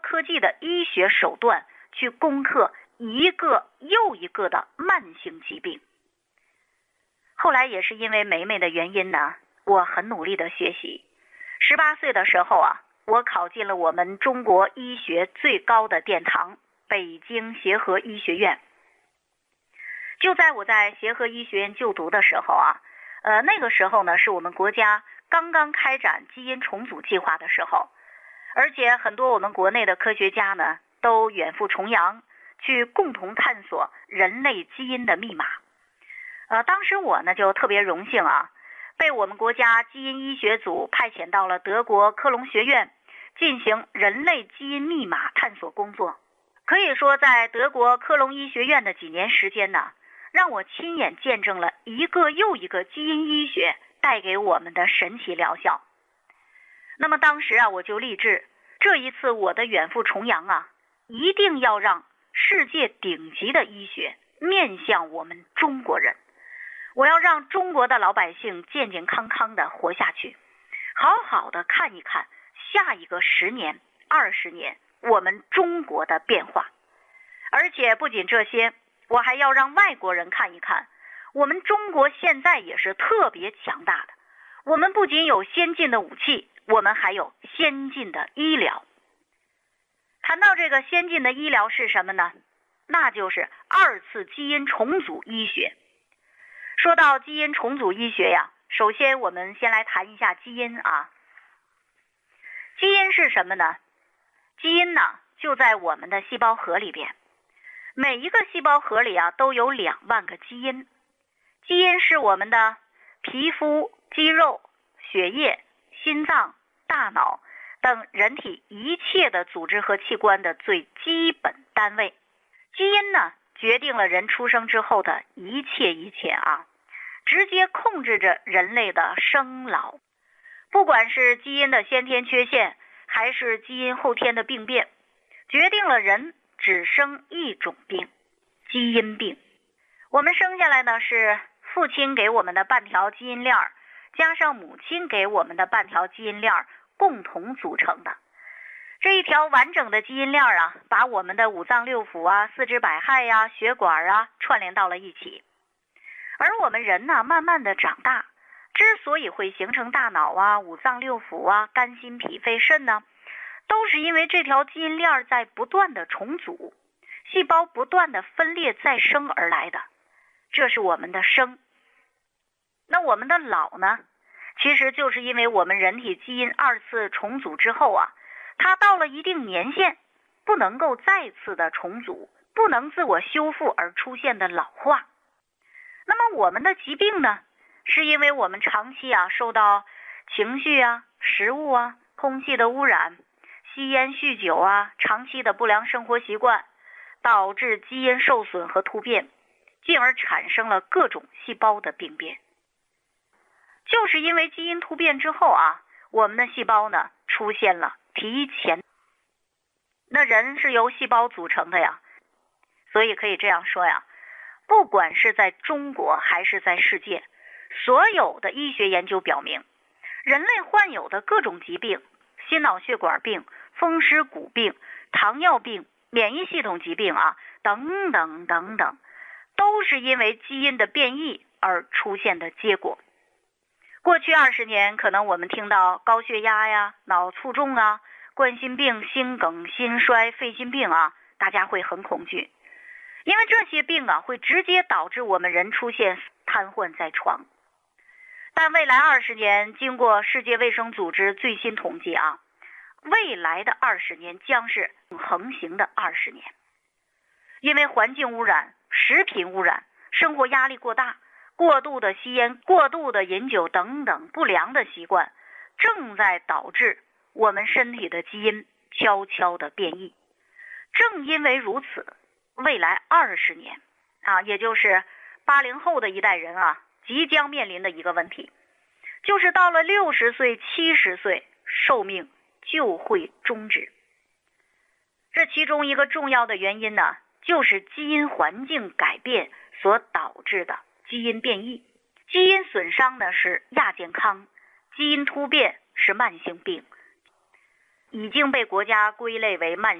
科技的医学手段去攻克一个又一个的慢性疾病。后来也是因为梅梅的原因呢，我很努力的学习。18岁的时候啊，我考进了我们中国医学最高的殿堂——北京协和医学院。就在我在协和医学院就读的时候啊，那个时候呢，是我们国家刚刚开展基因重组计划的时候，而且很多我们国内的科学家呢，都远赴重洋，去共同探索人类基因的密码。当时我呢就特别荣幸啊，被我们国家基因医学组派遣到了德国科隆学院进行人类基因密码探索工作。可以说，在德国科隆医学院的几年时间呢，让我亲眼见证了一个又一个基因医学带给我们的神奇疗效。那么当时啊，我就立志，这一次我的远赴重洋啊，一定要让世界顶级的医学面向我们中国人。我要让中国的老百姓健健康康的活下去，好好的看一看下一个10年、20年我们中国的变化。而且不仅这些，我还要让外国人看一看，我们中国现在也是特别强大的。我们不仅有先进的武器，我们还有先进的医疗。谈到这个先进的医疗是什么呢？那就是2次基因重组医学。说到基因重组医学呀，首先我们先来谈一下基因啊。基因是什么呢？基因呢，就在我们的细胞核里边。每一个细胞核里啊，都有2万个基因。基因是我们的皮肤、肌肉、血液、心脏、大脑等人体一切的组织和器官的最基本单位。基因呢，决定了人出生之后的一切啊，直接控制着人类的生老。不管是基因的先天缺陷，还是基因后天的病变，决定了人只生一种病，基因病。我们生下来呢，是父亲给我们的半条基因链，加上母亲给我们的半条基因链共同组成的。这一条完整的基因链啊，把我们的5脏6腑啊、四肢百骸呀、血管啊串联到了一起。而我们人呢，慢慢的长大，之所以会形成大脑啊、5脏6腑啊、肝心脾肺肾呢，都是因为这条基因链在不断的重组，细胞不断的分裂再生而来的。这是我们的生。那我们的老呢，其实就是因为我们人体基因2次重组之后啊，它到了一定年限，不能够再次的重组，不能自我修复而出现的老化。那么我们的疾病呢，是因为我们长期啊受到情绪啊、食物啊、空气的污染、吸烟酗酒啊、长期的不良生活习惯，导致基因受损和突变，进而产生了各种细胞的病变。就是因为基因突变之后啊，我们的细胞呢出现了提前。那人是由细胞组成的呀，所以可以这样说呀，不管是在中国还是在世界，所有的医学研究表明，人类患有的各种疾病，心脑血管病、风湿骨病、糖尿病、免疫系统疾病啊，等等等等，都是因为基因的变异而出现的结果。过去20年，可能我们听到高血压呀、脑卒中啊、冠心病、心梗、心衰、肺心病啊，大家会很恐惧，因为这些病啊会直接导致我们人出现瘫痪在床。但未来20年，经过世界卫生组织最新统计啊，未来的20年将是横行的20年。因为环境污染、食品污染、生活压力过大、过度的吸烟、过度的饮酒等等不良的习惯，正在导致我们身体的基因悄悄的变异。正因为如此，未来20年啊，也就是80后的一代人啊，即将面临的一个问题，就是到了60岁、70岁，寿命就会终止。这其中一个重要的原因呢，就是基因环境改变所导致的基因变异。基因损伤呢是亚健康，基因突变是慢性病，已经被国家归类为慢